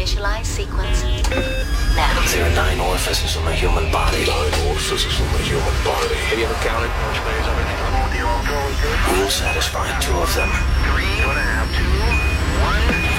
Initialize sequence now. There are 9 orifices on the human body. 9 orifices on the human body. Have you ever counted? We'll satisfy 2 of them. 3, 2, 1.